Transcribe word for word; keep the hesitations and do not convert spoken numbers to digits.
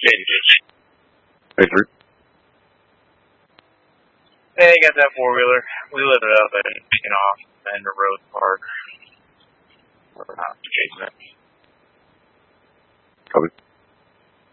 Hey, Drew. Hey, I got that four-wheeler. We lit it up at, you know, in the road park. We're not chasing it. Copy.